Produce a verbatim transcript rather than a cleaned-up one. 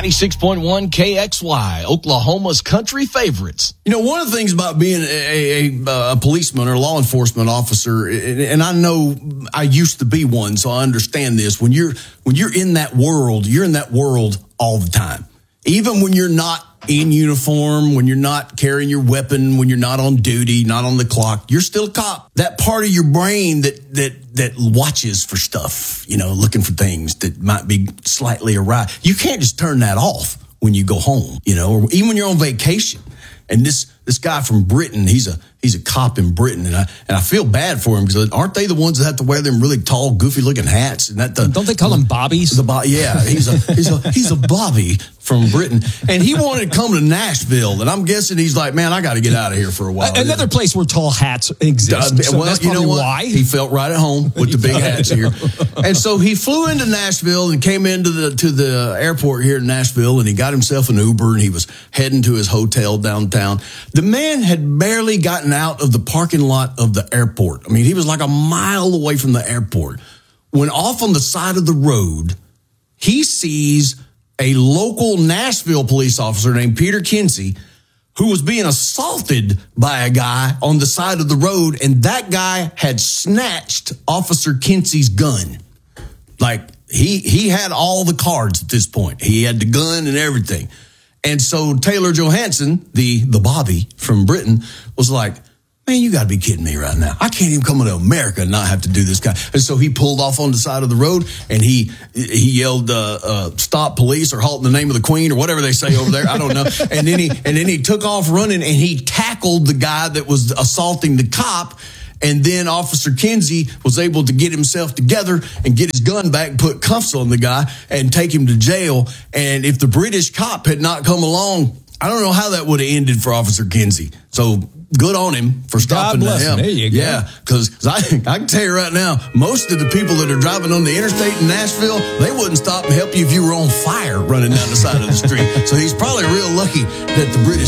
ninety-six point one K X Y, Oklahoma's country favorites. You know, one of the things about being a, a, a policeman or law enforcement officer, and I know I used to be one, so I understand this. When you're when you're in that world, you're in that world all the time. Even when you're not in uniform, when you're not carrying your weapon, when you're not on duty, not on the clock, you're still a cop. That part of your brain that that that watches for stuff, you know, looking for things that might be slightly awry. You can't just turn that off when you go home, you know, or even when you're on vacation. And this this guy from Britain, he's a he's a cop in Britain, and I and I feel bad for him because aren't they the ones that have to wear them really tall, goofy looking hats? And that the, don't they call them bobbies? The bo- yeah, he's a he's a he's a bobby from Britain, and he wanted to come to Nashville, and I'm guessing he's like, man, I got to get out of here for a while. Another place where tall hats exist. Uh, so well, that's you know what? Why he felt right at home with the big hats here, and so he flew into Nashville and came into the to the airport here in Nashville, and he got himself an Uber, and he was heading to his hotel downtown. The man had barely gotten out of the parking lot of the airport. I mean, he was like a mile away from the airport when off on the side of the road, he sees a local Nashville police officer named Peter Kinsey who was being assaulted by a guy on the side of the road, and that guy had snatched Officer Kinsey's gun. Like, he he had all the cards at this point. He had the gun and everything. And so Taylor Johansson, the, the Bobby from Britain, was like, man, you got to be kidding me right now. I can't even come to America and not have to do this guy. And so he pulled off on the side of the road, and he he yelled, uh, uh, stop police, or halt in the name of the queen, or whatever they say over there. I don't know. And then he and then he took off running, and he tackled the guy that was assaulting the cop. And then Officer Kinsey was able to get himself together and get his gun back and put cuffs on the guy and take him to jail. And if the British cop had not come along, I don't know how that would have ended for Officer Kinsey. So good on him for stopping God bless him. him. There you go. Yeah, because I, I can tell you right now, most of the people that are driving on the interstate in Nashville, they wouldn't stop and help you if you were on fire running down the side of the street. So he's probably real lucky that the British